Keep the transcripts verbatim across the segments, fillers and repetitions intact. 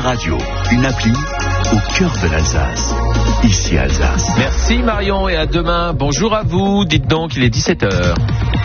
radio, une appli au cœur de l'Alsace. Ici Alsace. Merci Marion et à demain. Bonjour à vous. Dites donc, il est dix-sept heures.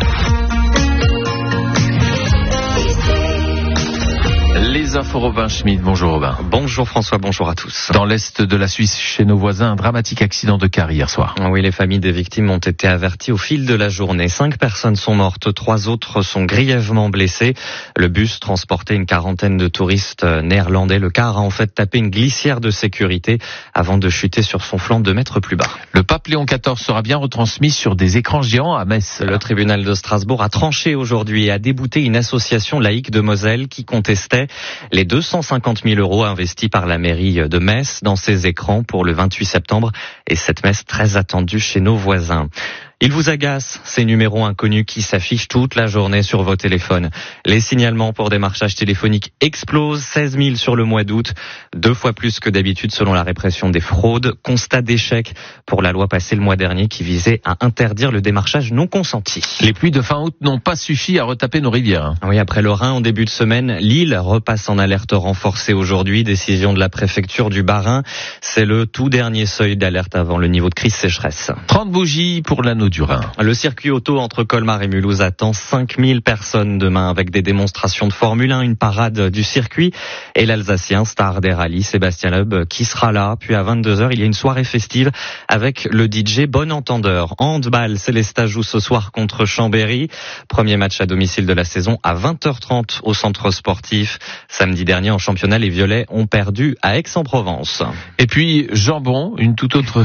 Les infos Robin Schmidt. Bonjour Robin. Bonjour François, bonjour à tous. Dans l'est de la Suisse, chez nos voisins, un dramatique accident de car hier soir. Oui, les familles des victimes ont été averties au fil de la journée. Cinq personnes sont mortes, trois autres sont grièvement blessées. Le bus transportait une quarantaine de touristes néerlandais. Le car a en fait tapé une glissière de sécurité avant de chuter sur son flanc deux mètres plus bas. Le pape Léon quatorze sera bien retransmis sur des écrans géants à Metz. Le tribunal de Strasbourg a tranché aujourd'hui et a débouté une association laïque de Moselle qui contestait les deux cent cinquante mille euros investis par la mairie de Metz dans ces écrans pour le vingt-huit septembre et cette messe très attendue chez nos voisins. Il vous agace, ces numéros inconnus qui s'affichent toute la journée sur vos téléphones. Les signalements pour démarchage téléphonique explosent, seize mille sur le mois d'août, deux fois plus que d'habitude selon la répression des fraudes. Constat d'échec pour la loi passée le mois dernier qui visait à interdire le démarchage non consenti. Les pluies de fin août n'ont pas suffi à retaper nos rivières. Oui, après le Rhin en début de semaine, Lille repasse en alerte renforcée aujourd'hui. Décision de la préfecture du Bas-Rhin. C'est le tout dernier seuil d'alerte avant le niveau de crise sécheresse. trente bougies pour l'anneau du Rhin. Le circuit auto entre Colmar et Mulhouse attend cinq mille personnes demain avec des démonstrations de Formule un, une parade du circuit et l'Alsacien star des rallyes Sébastien Loeb qui sera là. Puis à vingt-deux heures, il y a une soirée festive avec le D J Bon Entendeur. Handball, Célestat joue ce soir contre Chambéry. Premier match à domicile de la saison à vingt heures trente au centre sportif. Samedi dernier en championnat, les Violets ont perdu à Aix-en-Provence. Et puis jambon, une toute autre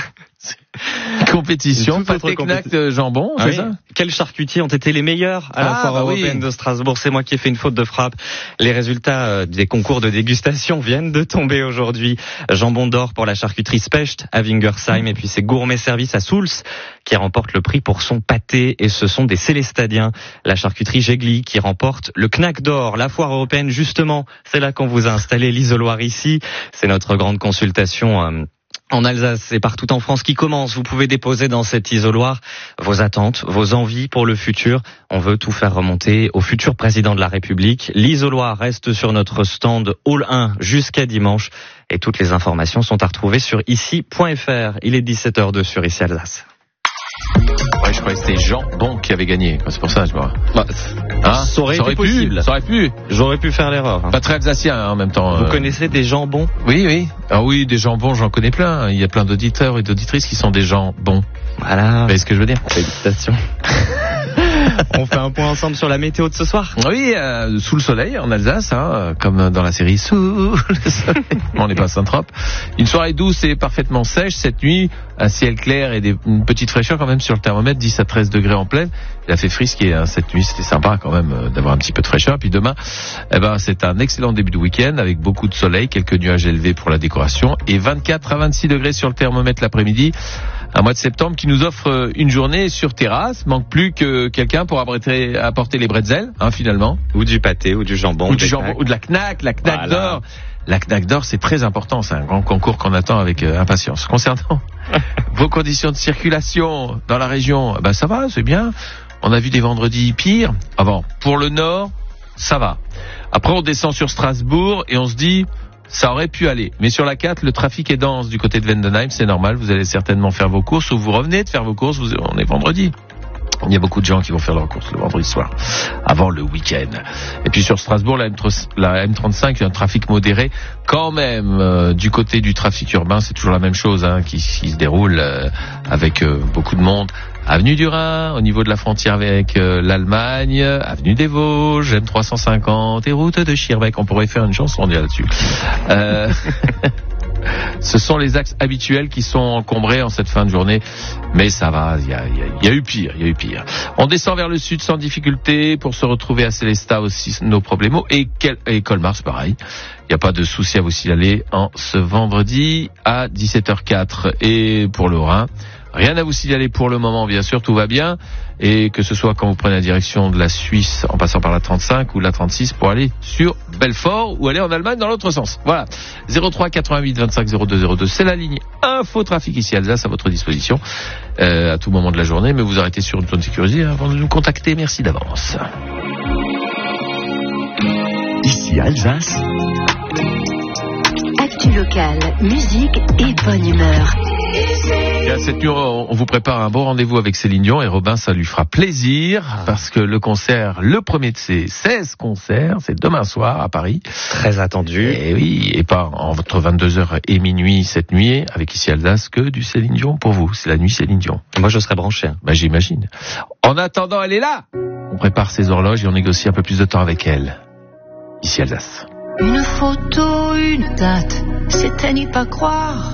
compétition, pâté knack de jambon, ah c'est oui. ça? Quels charcutiers ont été les meilleurs à la ah, foire bah européenne oui. de Strasbourg? C'est moi qui ai fait une faute de frappe. Les résultats euh, des concours de dégustation viennent de tomber aujourd'hui. Jambon d'or pour la charcuterie Specht à Wingersheim et puis c'est Gourmet Service à Souls qui remporte le prix pour son pâté et ce sont des Célestadiens. La charcuterie Gégli qui remporte le Knack d'or. La foire européenne justement, c'est là qu'on vous a installé l'isoloir ici. C'est notre grande consultation euh, en Alsace et partout en France qui commence. Vous pouvez déposer dans cet isoloir vos attentes, vos envies pour le futur. On veut tout faire remonter au futur président de la République. L'isoloir reste sur notre stand Hall un jusqu'à dimanche et toutes les informations sont à retrouver sur ici point f r. Il est dix-sept heures deux sur Ici Alsace. Ouais, je croyais que c'était Jean Bon qui avait gagné. C'est pour ça, je vois. Bah, Hein ça aurait ça été aurait possible. Pu, ça aurait pu. J'aurais pu faire l'erreur. Hein. Pas très alsacien hein, en même temps. Vous euh... connaissez des jambons? Oui, oui. Ah oui, des jambons, j'en connais plein. Il y a plein d'auditeurs et d'auditrices qui sont des gens bons. Voilà. Vous voyez ce que je veux dire? Félicitations. On fait un point ensemble sur la météo de ce soir. Oui, euh, sous le soleil en Alsace, hein, comme dans la série Sous le soleil. On n'est pas Saint-Trope. Une soirée douce et parfaitement sèche cette nuit. Un ciel clair et des, une petite fraîcheur quand même sur le thermomètre, dix à treize degrés en pleine. Il a fait frisquer hein, cette nuit, c'était sympa quand même euh, d'avoir un petit peu de fraîcheur. Puis demain, eh ben, c'est un excellent début de week-end avec beaucoup de soleil, quelques nuages élevés pour la décoration et vingt-quatre à vingt-six degrés sur le thermomètre l'après-midi. Un mois de septembre qui nous offre une journée sur terrasse. Manque plus que quelqu'un pour apporter, apporter les bretzels, hein, finalement. Ou du pâté, ou du jambon. Ou du jambon, ou de la knack, la knack voilà. d'or. La knack d'or, c'est très important. C'est un grand concours qu'on attend avec euh, impatience. Concernant vos conditions de circulation dans la région, ben ça va, c'est bien. On a vu des vendredis pires. Avant, pour le nord, ça va. Après, on descend sur Strasbourg et on se dit... ça aurait pu aller. Mais sur la quatre, le trafic est dense du côté de Vendenheim, c'est normal, vous allez certainement faire vos courses, ou vous revenez de faire vos courses, vous, on est vendredi. Il y a beaucoup de gens qui vont faire leurs courses le vendredi soir, avant le week-end. Et puis sur Strasbourg, la, M trente-cinq, il y a un trafic modéré. Quand même, euh, du côté du trafic urbain, c'est toujours la même chose hein, qui, qui se déroule euh, avec euh, beaucoup de monde. Avenue du Rhin, au niveau de la frontière avec euh, l'Allemagne, avenue des Vosges, M trois cent cinquante et route de Schirbeck. On pourrait faire une chanson là-dessus. Euh... Ce sont les axes habituels qui sont encombrés en cette fin de journée, mais ça va, il y a, y, a, y a eu pire, il y a eu pire. On descend vers le sud sans difficulté pour se retrouver à Célestat aussi, nos problèmes, et, et Colmar, c'est pareil. Il n'y a pas de souci à vous signaler en ce vendredi à dix-sept heures quatre. Et pour le Rhin, rien à vous signaler pour le moment, bien sûr, tout va bien. Et que ce soit quand vous prenez la direction de la Suisse en passant par la trente-cinq ou la trente-six pour aller sur Belfort ou aller en Allemagne dans l'autre sens. Voilà. zéro trois quatre-vingt-huit vingt-cinq zéro deux zéro deux, c'est la ligne Info Trafic ici Alsace à votre disposition euh, à tout moment de la journée. Mais vous arrêtez sur une zone sécurisée avant de nous contacter. Merci d'avance. Ici Alsace, Actu locale, musique et bonne humeur. Et à cette nuit, on vous prépare un beau rendez-vous avec Céline Dion et Robin, ça lui fera plaisir parce que le concert, le premier de ces seize concerts, c'est demain soir à Paris. Très attendu. Et oui, et pas entre vingt-deux heures et minuit cette nuit avec Ici Alsace que du Céline Dion pour vous. C'est la nuit Céline Dion. Moi, je serais branché. Hein. Bah, j'imagine. En attendant, elle est là. On prépare ses horloges et on négocie un peu plus de temps avec elle. Ici Alsace. Une photo, une date, c'est à n'y pas croire.